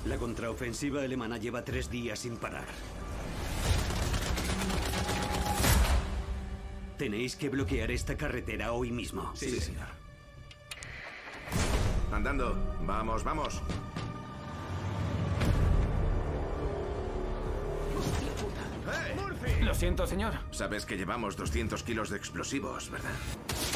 La contraofensiva alemana lleva 3 días sin parar. Tenéis que bloquear esta carretera hoy mismo. Sí, señor. Andando. Vamos, vamos. Lo siento, señor. Sabes que llevamos 200 kilos de explosivos, ¿verdad?